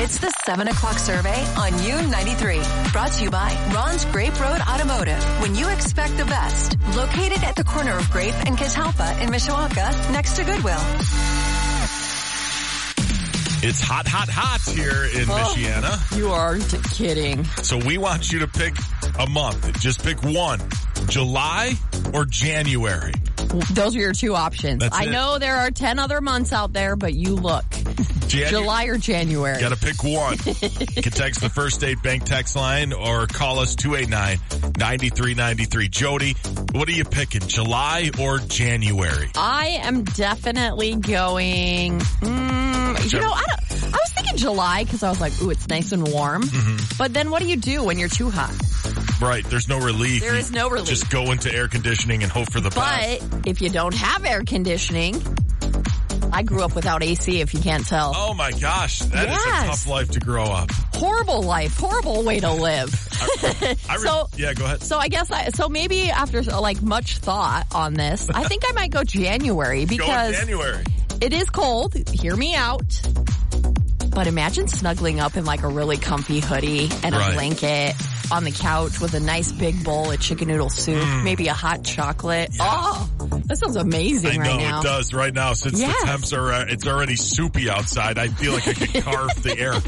It's the 7 o'clock survey on U93. Brought to you by Ron's Grape Road Automotive. When you expect the best. Located at the corner of Grape and Catalpa in Mishawaka, next to Goodwill. It's hot here in Michiana. You aren't kidding. So we want you to pick a month. Just pick one. July or January. Those are your two options. I know there are 10 other months out there, but you look. July or January. Got to pick one. You can text the First State Bank text line or call us 289-9393. Jody, what are you picking, July or January? I am definitely going, I was thinking July because I was like, ooh, it's nice and warm. Mm-hmm. But then what do you do when you're too hot? Right, there's no relief. There is no relief. Just go into air conditioning and hope for the best. But if you don't have air conditioning, I grew up without AC, if you can't tell. Oh my gosh, that is a tough life to grow up. Horrible life, horrible way to live. Yeah, go ahead. So I guess, maybe after much thought on this, I think I might go January because January. It is cold. Hear me out. But imagine snuggling up in a really comfy hoodie and a blanket on the couch with a nice big bowl of chicken noodle soup, maybe a hot chocolate. Yeah. Oh, that sounds amazing right now. It does right now. Since the temps are, it's already soupy outside. I feel like I could carve the air.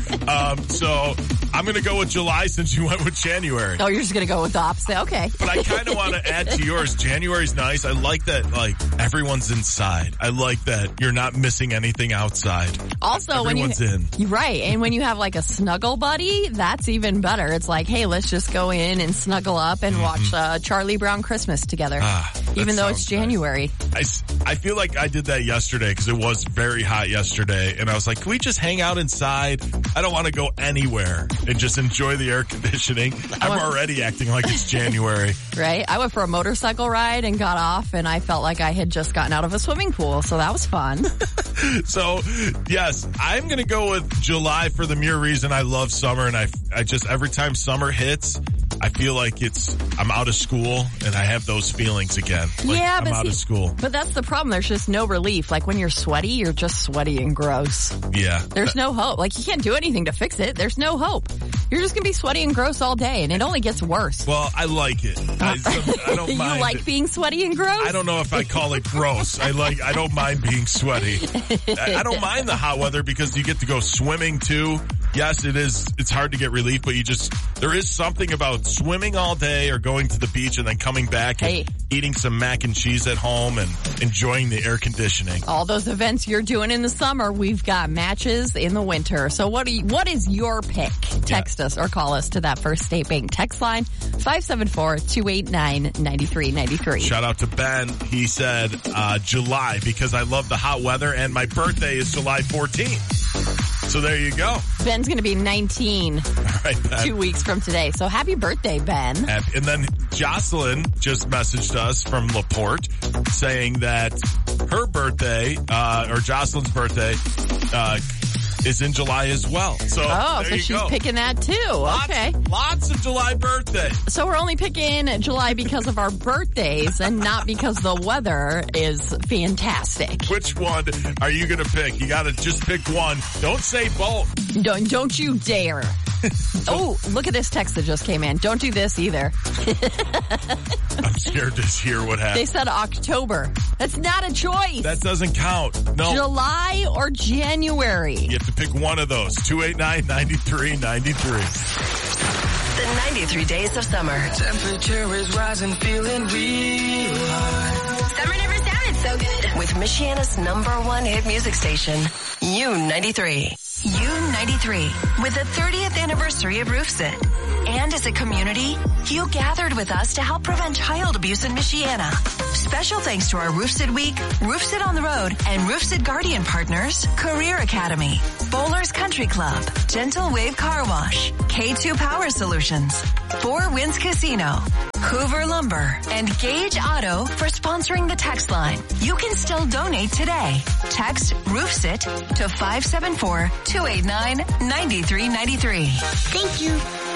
So I'm going to go with July since you went with January. Oh, you're just going to go with the opposite? Okay. But I kind of want to add to yours. January's nice. I like that, everyone's inside. I like that you're not missing anything outside. Also, everyone's in. You're right. And when you have a snuggle buddy, that's even better. It's hey, let's just go in and snuggle up and watch Charlie Brown Christmas together. Even though it's January. Nice. I feel like I did that yesterday because it was very hot yesterday. And I was like, can we just hang out inside? I don't want to go anywhere and just enjoy the air conditioning. I'm already acting like it's January. Right. I went for a motorcycle ride and got off and I felt like I had just gotten out of a swimming pool. So that was fun. So, yes, I'm going to go with July for the mere reason I love summer. And I just, every time summer hits, I feel like I'm out of school and I have those feelings again. I'm out of school. But that's the problem. There's just no relief. When you're sweaty, you're just sweaty and gross. Yeah. There's no hope. You can't do anything to fix it. There's no hope. You're just going to be sweaty and gross all day and it only gets worse. Well, I like it. I don't mind. You like being sweaty and gross? I don't know if I call it gross. I don't mind being sweaty. I don't mind the hot weather because you get to go swimming too. Yes, it is. It's hard to get relief, but there is something about swimming all day or going to the beach and then coming back and eating some mac and cheese at home and enjoying the air conditioning. All those events you're doing in the summer, we've got matches in the winter. So what is your pick? Text us or call us to that First State Bank text line, 574-289-9393. Shout out to Ben. He said July because I love the hot weather and my birthday is July 14th. So there you go. Ben's going to be 19 2 weeks from today. So happy birthday, Ben. And then Jocelyn just messaged us from LaPorte saying that her birthday, or Jocelyn's birthday, is in July as well. So she's picking that too. Lots of July birthdays. So we're only picking July because of our birthdays and not because the weather is fantastic. Which one are you going to pick? You got to just pick one. Don't say both. Don't you dare. Oh, look at this text that just came in. Don't do this either. I'm scared to hear what happened. They said October. That's not a choice. That doesn't count. No. July or January. You have to pick one of those. 289-9393. The 93 Days of Summer. Temperature is rising, feeling real hot. Summer never sounded so good. With Michiana's #1 hit music station, U93. U93, with the 30th anniversary of Roofsit. And as a community, you gathered with us to help prevent child abuse in Michiana. Special thanks to our Roofsit Week, Roofsit on the Road, and Roofsit Guardian partners, Career Academy, Bowlers Country Club, Gentle Wave Car Wash, K2 Power Solutions, Four Winds Casino, Hoover Lumber, and Gage Auto for sponsoring the text line. You can still donate today. Text Roofsit to 574-289-9393. Thank you.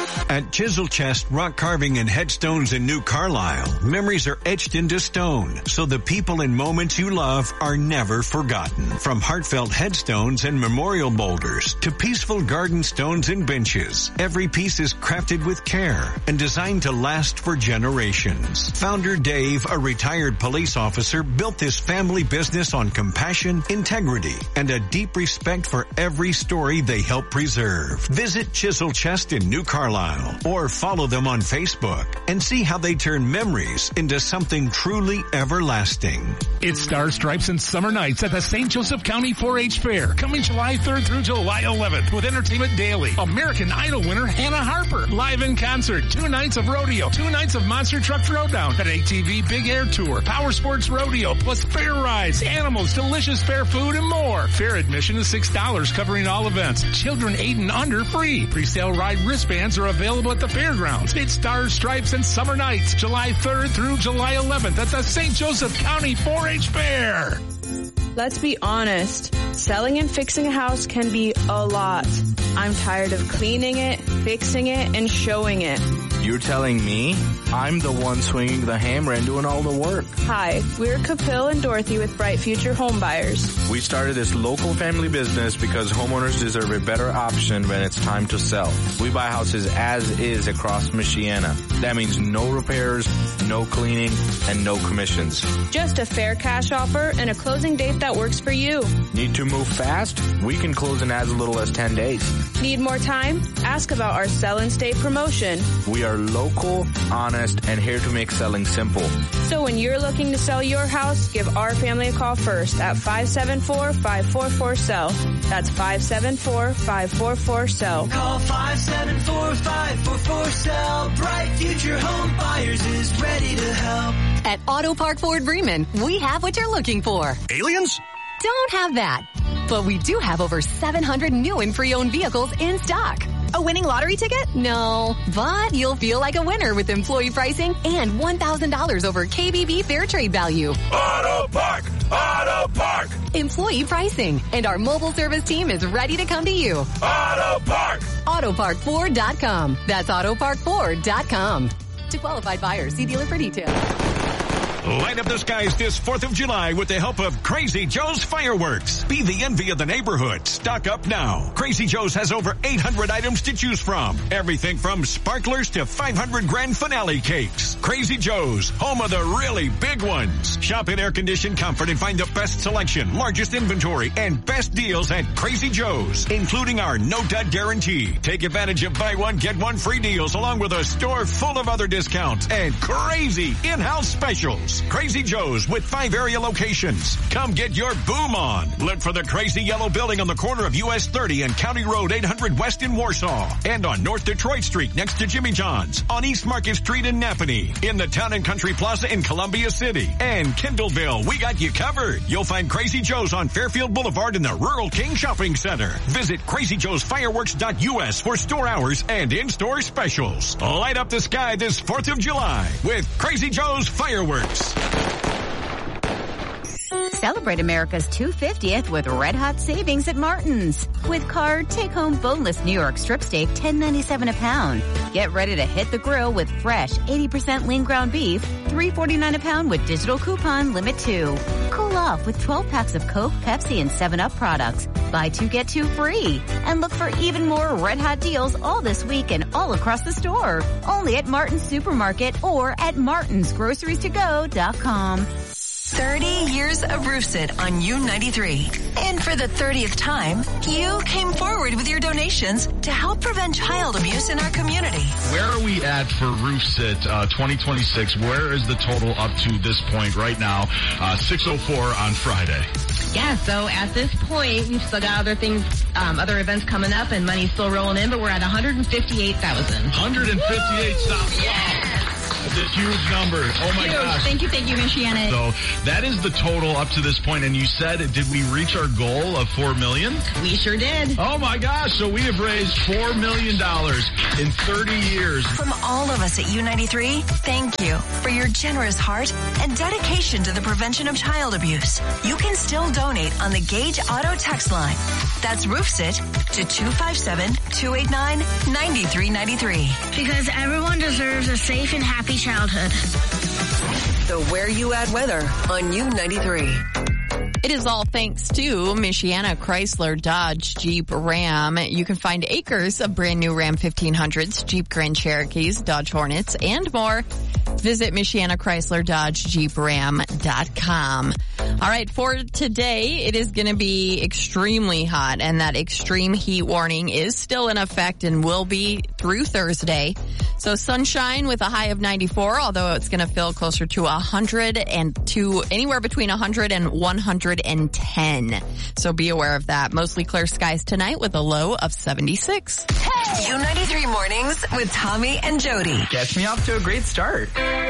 At Chisel Chest Rock Carving and Headstones in New Carlisle, memories are etched into stone, so the people and moments you love are never forgotten. From heartfelt headstones and memorial boulders to peaceful garden stones and benches, every piece is crafted with care and designed to last for generations. Founder Dave, a retired police officer, built this family business on compassion, integrity, and a deep respect for every story they help preserve. Visit Chisel Chest in New Carlisle or follow them on Facebook and see how they turn memories into something truly everlasting. It's Star Stripes and Summer Nights at the St. Joseph County 4-H Fair, coming July 3rd through July 11th with Entertainment Daily. American Idol winner Hannah Harper, live in concert, 2 nights of rodeo, 2 nights of Monster Truck Throwdown, an ATV Big Air Tour, Power Sports Rodeo, plus fair rides, animals, delicious fair food, and more. Fair admission is $6, covering all events. Children 8 and under free. Pre-sale ride wristbands are available at the fairgrounds. It's Stars, Stripes, and Summer Nights, July 3rd through July 11th at the St. Joseph County 4-H Fair. Let's be honest. Selling and fixing a house can be a lot. I'm tired of cleaning it, fixing it, and showing it. You're telling me? I'm the one swinging the hammer and doing all the work. Hi, we're Kapil and Dorothy with Bright Future Home Buyers. We started this local family business because homeowners deserve a better option when it's time to sell. We buy houses as is across Michiana. That means no repairs, no cleaning, and no commissions. Just a fair cash offer and a closing date that works for you. Need to move fast? We can close in as little as 10 days. Need more time? Ask about our Sell and Stay promotion. We are local, honest, and here to make selling simple. So when you're looking to sell your house, give our family a call first at 574-544-SELL. That's 574-544-SELL. Call 574-544-SELL. Bright Future Home Buyers is ready to help. At Auto Park Ford Bremen, we have what you're looking for. Aliens? Don't have that. But we do have over 700 new and pre-owned vehicles in stock. A winning lottery ticket? No. But you'll feel like a winner with employee pricing and $1,000 over KBB Fair Trade value. Auto Park! Auto Park! Employee pricing. And our mobile service team is ready to come to you. Auto Park! AutoParkFord.com. That's AutoParkFord.com. To qualified buyers, see dealer for details. Light up the skies this 4th of July with the help of Crazy Joe's Fireworks. Be the envy of the neighborhood. Stock up now. Crazy Joe's has over 800 items to choose from. Everything from sparklers to 500 grand finale cakes. Crazy Joe's, home of the really big ones. Shop in air-conditioned comfort and find the best selection, largest inventory, and best deals at Crazy Joe's, including our no-dud guarantee. Take advantage of buy one, get one free deals along with a store full of other discounts and crazy in-house specials. Crazy Joe's with 5 area locations. Come get your boom on. Look for the crazy yellow building on the corner of US 30 and County Road 800 West in Warsaw. And on North Detroit Street next to Jimmy John's. On East Market Street in Napanee. In the Town and Country Plaza in Columbia City. And Kindleville, we got you covered. You'll find Crazy Joe's on Fairfield Boulevard in the Rural King Shopping Center. Visit crazyjoesfireworks.us for store hours and in-store specials. Light up the sky this 4th of July with Crazy Joe's Fireworks. Celebrate America's 250th with red hot savings at Martin's. With card, take home boneless New York strip steak, $10.97 a pound. Get ready to hit the grill with fresh 80% lean ground beef, $3.49 a pound with digital coupon limit 2. Cool off with 12 packs of Coke, Pepsi, and 7-Up products. Buy 2, get 2 free. And look for even more red hot deals all this week and all across the store. Only at Martin's Supermarket or at martinsgroceriestogo.com. 30 years of Roofsit on U93. And for the 30th time, you came forward with your donations to help prevent child abuse in our community. Where are we at for Roofsit 2026? Where is the total up to this point right now? 604 on Friday. Yeah, so at this point, we've still got other things, other events coming up and money's still rolling in, but we're at $158,000. $158,000. Yes. It's a huge number. Oh my gosh. Thank you, Michiana. So that is the total up to this point. And you said, did we reach our goal of $4 million? We sure did. Oh my gosh. So we have raised $4 million in 30 years. From all of us at U93, thank you for your generous heart and dedication to the prevention of child abuse. You can still donate on the Gage Auto text line. That's RoofSit to 257-289-9393. Because everyone deserves a safe and happy childhood. The Where You At weather on U93. It is all thanks to Michiana Chrysler Dodge Jeep Ram. You can find acres of brand new Ram 1500s, Jeep Grand Cherokees, Dodge Hornets, and more. Visit MichianaChrysler.com. All right, for today, it is going to be extremely hot, and that extreme heat warning is still in effect and will be through Thursday. So sunshine with a high of 94, although it's going to feel closer to 100 and to anywhere between 100 and 110. So be aware of that. Mostly clear skies tonight with a low of 76. Hey! U93 Mornings with Tommy and Jody. Gets me off to a great start.